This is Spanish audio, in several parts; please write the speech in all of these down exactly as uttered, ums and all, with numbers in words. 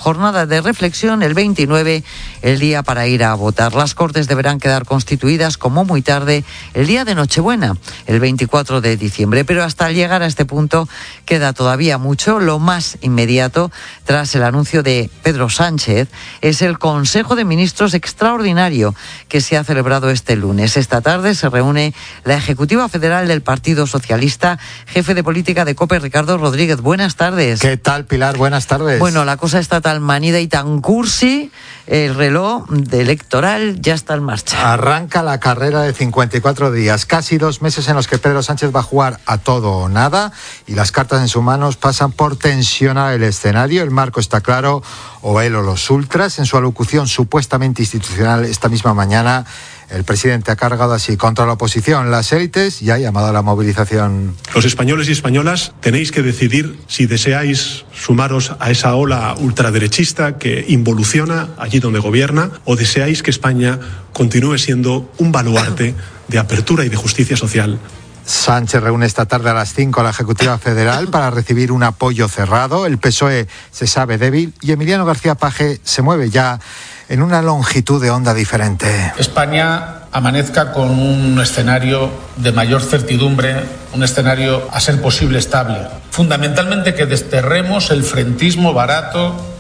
jornada de reflexión, el veintinueve, el día para ir a votar. Las Cortes deberán quedar constituidas como muy tarde el día de Nochebuena, el veinticuatro de diciembre. Pero hasta llegar a este punto queda todavía mucho. Lo más inmediato, tras el anuncio de Pedro Sánchez, es el Consejo de Ministros extraordinario que se ha celebrado este lunes. Esta tarde se reúne la Ejecutiva Federal del Partido Socialista, jefe de política de COPE, Ricardo Rodríguez. Buenas tardes. ¿Qué tal, Pilar? Buenas tardes. Bueno, la cosa está tan manida y tan cursi, el reloj electoral ya está en marcha. Arranca la carrera de cincuenta y cuatro días, casi dos meses en los que Pedro Sánchez va a jugar a todo o nada, y las cartas en sus manos pasan por tensionar el escenario. El marco está claro, o él o los ultras. En su alocución supuestamente institucional esta misma mañana, el presidente ha cargado así contra la oposición, las élites, y ha llamado a la movilización. Los españoles y españolas tenéis que decidir si deseáis sumaros a esa ola ultraderechista que involuciona allí donde gobierna, o deseáis que España continúe siendo un baluarte de apertura y de justicia social. Sánchez reúne esta tarde a las cinco a la Ejecutiva Federal para recibir un apoyo cerrado. El P S O E se sabe débil y Emiliano García Paje se mueve ya en una longitud de onda diferente. España amanezca con un escenario de mayor certidumbre, un escenario a ser posible estable. Fundamentalmente que desterremos el frentismo barato.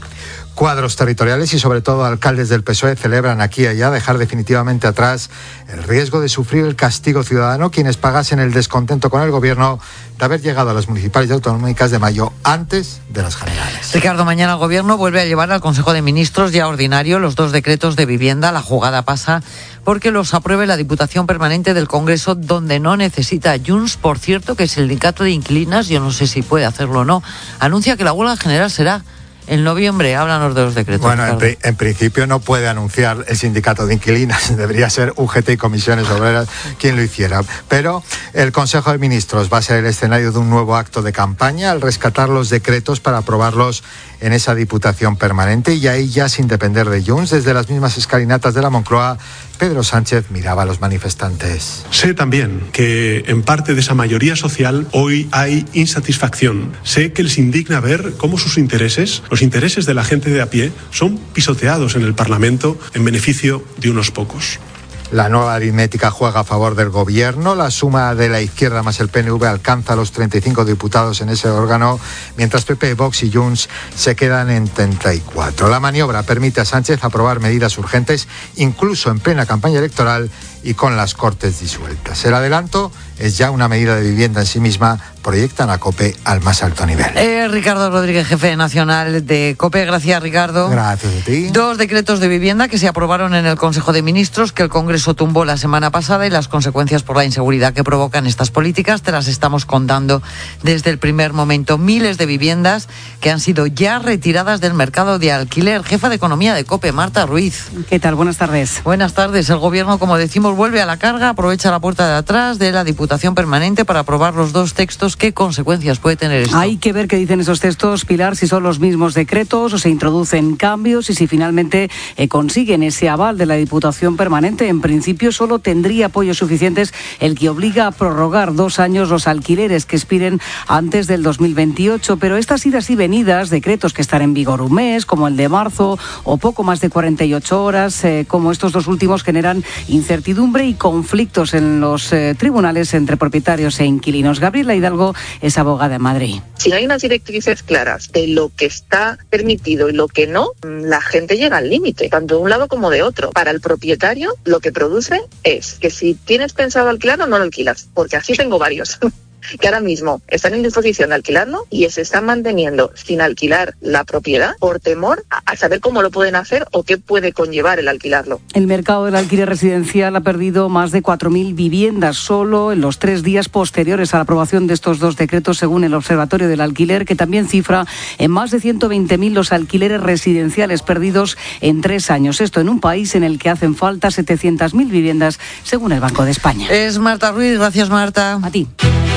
Cuadros territoriales y sobre todo alcaldes del P S O E celebran aquí y allá dejar definitivamente atrás el riesgo de sufrir el castigo ciudadano quienes pagasen el descontento con el gobierno de haber llegado a las municipales y autonómicas de mayo antes de las generales. Ricardo, mañana el gobierno vuelve a llevar al Consejo de Ministros ya ordinario los dos decretos de vivienda. La jugada pasa porque los apruebe la Diputación Permanente del Congreso, donde no necesita Junts. Por cierto, que el sindicato de inquilinas, yo no sé si puede hacerlo o no, anuncia que la huelga general será en noviembre. Háblanos de los decretos. Bueno, en, pri- en principio no puede anunciar el sindicato de inquilinas, debería ser U G T y Comisiones Obreras quien lo hiciera. Pero el Consejo de Ministros va a ser el escenario de un nuevo acto de campaña al rescatar los decretos para aprobarlos en esa Diputación Permanente, y ahí ya sin depender de Junts, desde las mismas escalinatas de la Moncloa, Pedro Sánchez miraba a los manifestantes. Sé también que en parte de esa mayoría social hoy hay insatisfacción. Sé que les indigna ver cómo sus intereses, los intereses de la gente de a pie, son pisoteados en el Parlamento en beneficio de unos pocos. La nueva aritmética juega a favor del gobierno. La suma de la izquierda más el P N V alcanza los treinta y cinco diputados en ese órgano, mientras P P, Vox y Junts se quedan en treinta y cuatro. La maniobra permite a Sánchez aprobar medidas urgentes, incluso en plena campaña electoral y con las Cortes disueltas. El adelanto es ya una medida de vivienda en sí misma. Proyectan a COPE al más alto nivel. Eh, Ricardo Rodríguez, jefe nacional de COPE. Gracias, Ricardo. Gracias a ti. Dos decretos de vivienda que se aprobaron en el Consejo de Ministros, que el Congreso tumbó la semana pasada, y las consecuencias por la inseguridad que provocan estas políticas te las estamos contando desde el primer momento. Miles de viviendas que han sido ya retiradas del mercado de alquiler. Jefa de Economía de COPE, Marta Ruiz. ¿Qué tal? Buenas tardes. Buenas tardes. El Gobierno, como decimos, vuelve a la carga, aprovecha la puerta de atrás de la Diputación Permanente para aprobar los dos textos. ¿Qué consecuencias puede tener esto? Hay que ver qué dicen esos textos, Pilar, si son los mismos decretos o se introducen cambios, y si finalmente eh, consiguen ese aval de la Diputación Permanente. En principio solo tendría apoyos suficientes el que obliga a prorrogar dos años los alquileres que expiren antes del dos mil veintiocho, pero estas idas y venidas, decretos que están en vigor un mes, como el de marzo, o poco más de cuarenta y ocho horas, eh, como estos dos últimos, generan incertidumbre y conflictos en los eh, tribunales entre propietarios e inquilinos. Gabriela Hidalgo es abogada en Madrid. Si no hay unas directrices claras de lo que está permitido y lo que no, la gente llega al límite, tanto de un lado como de otro. Para el propietario, lo que produce es que si tienes pensado alquilarlo, no lo alquilas, porque así tengo varios que ahora mismo están en disposición de alquilarlo y se están manteniendo sin alquilar la propiedad por temor a saber cómo lo pueden hacer o qué puede conllevar el alquilarlo. El mercado del alquiler residencial ha perdido más de cuatro mil viviendas solo en los tres días posteriores a la aprobación de estos dos decretos, según el Observatorio del Alquiler, que también cifra en más de ciento veinte mil los alquileres residenciales perdidos en tres años. Esto en un país en el que hacen falta setecientas mil viviendas, según el Banco de España. Es Marta Ruiz. Gracias, Marta. A ti.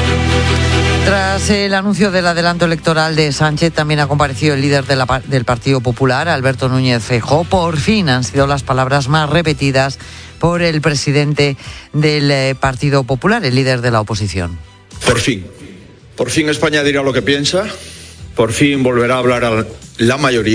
Tras el anuncio del adelanto electoral de Sánchez, también ha comparecido el líder de la, del Partido Popular, Alberto Núñez Feijóo. Por fin han sido las palabras más repetidas por el presidente del eh, Partido Popular, el líder de la oposición. Por fin. Por fin España dirá lo que piensa. Por fin volverá a hablar a la mayoría.